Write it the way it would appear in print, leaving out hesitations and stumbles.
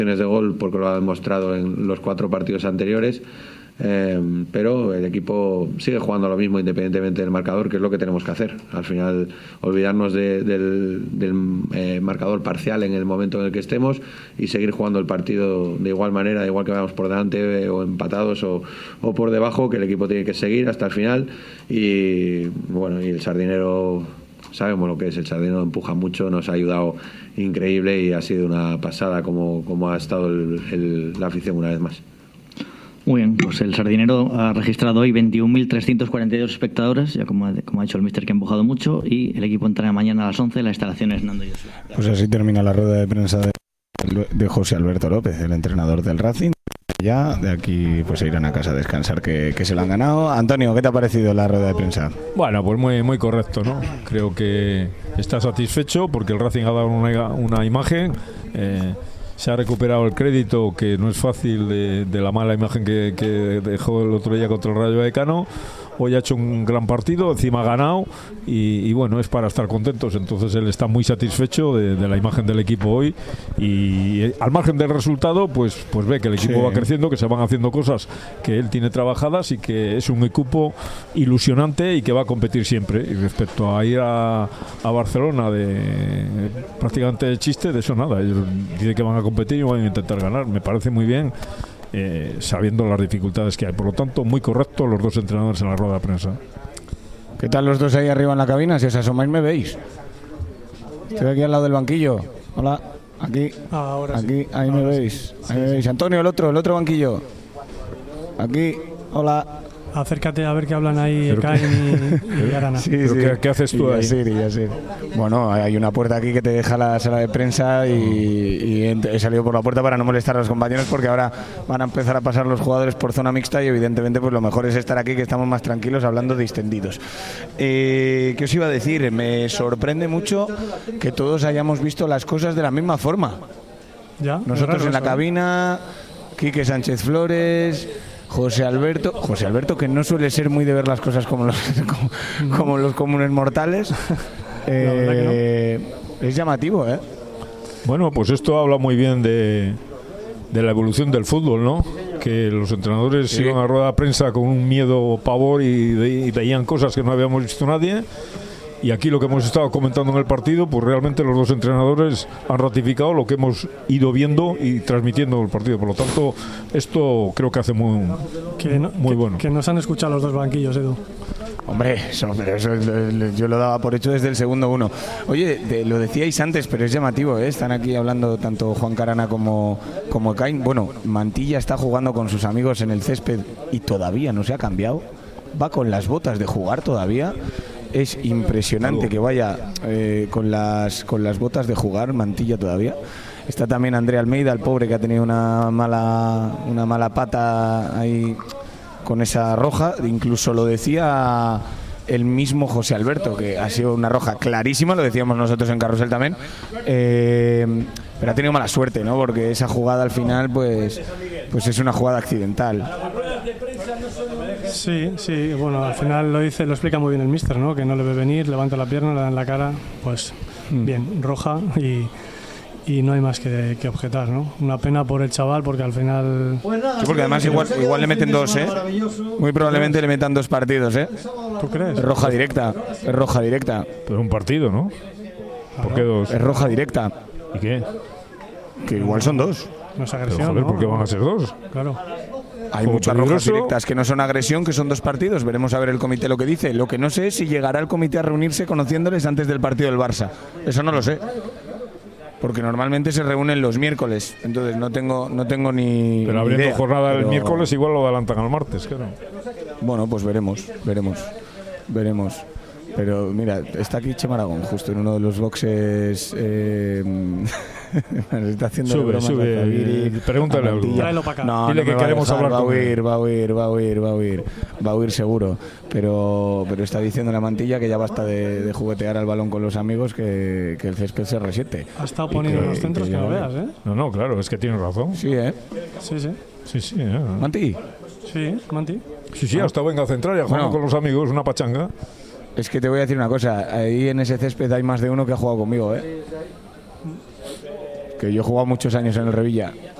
de gol porque lo ha demostrado en los 4 partidos anteriores. Pero el equipo sigue jugando lo mismo independientemente del marcador, que es lo que tenemos que hacer. Al final, olvidarnos del marcador parcial en el momento en el que estemos y seguir jugando el partido de igual manera, de igual que vayamos por delante o empatados o por debajo, que el equipo tiene que seguir hasta el final. Y bueno, y el Sardinero, sabemos lo que es, el Sardinero empuja mucho, nos ha ayudado increíble y ha sido una pasada como ha estado la afición una vez más. Muy bien, pues el Sardinero ha registrado hoy 21.342 espectadores, ya como ha dicho el míster, que ha empujado mucho, y el equipo entrena mañana a las 11 en las instalaciones Nando Josué. Pues así termina la rueda de prensa de José Alberto López, el entrenador del Racing. Ya de aquí pues se irán a casa a descansar, que se lo han ganado. Antonio, ¿qué te ha parecido la rueda de prensa? Bueno, pues muy correcto, ¿no? Creo que está satisfecho porque el Racing ha dado una imagen. Se ha recuperado el crédito, que no es fácil, de la mala imagen que dejó el otro día contra el Rayo Vallecano. Hoy ha hecho un gran partido, encima ha ganado y bueno, es para estar contentos. Entonces él está muy satisfecho de la imagen del equipo hoy y al margen del resultado pues ve que el equipo va creciendo, que se van haciendo cosas que él tiene trabajadas y que es un equipo ilusionante y que va a competir siempre. Y respecto a ir a Barcelona prácticamente de chiste, de eso nada. Ellos dicen que van a competir y van a intentar ganar. Me parece muy bien. Sabiendo las dificultades que hay. Por lo tanto, muy correcto los dos entrenadores en la rueda de prensa. ¿Qué tal los dos ahí arriba en la cabina? Si os asomáis me veis. Estoy aquí al lado del banquillo. Hola, aquí. Ahora aquí, sí. ahí Ahora me veis. Ahí me veis. Antonio, el otro banquillo. Aquí. Hola. Acércate a ver qué hablan ahí Cain y Arana. Sí, ¿Pero qué haces tú ahí? Yasir. Bueno, hay una puerta aquí que te deja la sala de prensa y he salido por la puerta para no molestar a los compañeros, porque ahora van a empezar a pasar los jugadores por zona mixta y evidentemente pues lo mejor es estar aquí, que estamos más tranquilos hablando distendidos. ¿Qué os iba a decir? Me sorprende mucho que todos hayamos visto las cosas de la misma forma. ¿Ya? Nosotros en la cabina, Quique Sánchez Flores, José Alberto, que no suele ser muy de ver las cosas como los comunes mortales. Es llamativo, ¿eh? Bueno, pues esto habla muy bien de la evolución del fútbol, ¿no? Que los entrenadores iban a rueda de prensa con un miedo, pavor y veían cosas que no habíamos visto nadie. Y aquí lo que hemos estado comentando en el partido, pues realmente los dos entrenadores han ratificado lo que hemos ido viendo y transmitiendo en el partido. Por lo tanto, esto creo que hace muy bueno. Que nos han escuchado los dos banquillos, Edu. Hombre, eso yo lo daba por hecho desde el segundo uno. Oye, lo decíais antes, pero es llamativo, ¿eh? Están aquí hablando tanto Juan Carana como Cain. Bueno, Mantilla está jugando con sus amigos en el césped y todavía no se ha cambiado. Va con las botas de jugar todavía. Es impresionante que vaya con las botas de jugar, Mantilla todavía. Está también André Almeida, el pobre, que ha tenido una mala pata ahí con esa roja. Incluso lo decía el mismo José Alberto, que ha sido una roja clarísima, lo decíamos nosotros en Carrusel también. Pero ha tenido mala suerte, ¿no? Porque esa jugada al final pues es una jugada accidental. Sí, bueno, al final lo explica muy bien el míster, ¿no? Que no le ve venir, levanta la pierna, le da en la cara, pues bien, roja y no hay más que objetar, ¿no? Una pena por el chaval, porque al final... Sí, porque además igual le meten dos, ¿eh? Muy probablemente le metan 2 partidos, ¿eh? ¿Tú crees? Es roja directa. Pero un partido, ¿no? ¿Por qué 2? Es roja directa. ¿Y qué? Que igual son 2. No es agresión, Pero, joder, ¿no? ¿por qué van a ser 2? Claro. Hay muchas rojas directas que no son agresión, que son 2 partidos. Veremos a ver el comité lo que dice. Lo que no sé es si llegará el comité a reunirse conociéndoles antes del partido del Barça. Eso no lo sé. Porque normalmente se reúnen los miércoles. Entonces no tengo ni Pero abriendo idea, jornada el miércoles igual lo adelantan al martes, claro. Bueno, pues veremos. Pero mira, está aquí Chema Aragón, justo en uno de los boxes. Está haciendo bromas a Zaviri, pregúntale algo. Tráelo para acá. No, dile que queremos hablar con él. Va a huir seguro. Pero está diciendo la Mantilla que ya basta de juguetear al balón con los amigos, que el césped se resiente. Ha estado poniendo los centros que no veas, ¿eh? No, claro, es que tienes razón. Sí, ¿eh? Sí. Manti. Sí, Manti. Sí, ha estado venga a centrar y a jugar con los amigos, una pachanga. Es que te voy a decir una cosa, ahí en ese césped hay más de uno que ha jugado conmigo, ¿eh? que yo he jugado muchos años en el Revilla